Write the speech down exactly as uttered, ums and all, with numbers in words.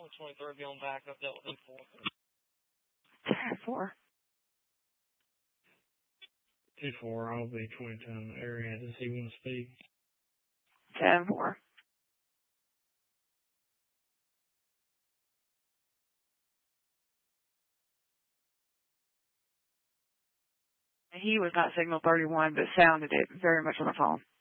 one twenty-three, be on backup, that was four. ten four. two four, I'll be twenty-two in the area. Does he want to speak? ten four. He was not signal thirty-one, but sounded it very much on the phone.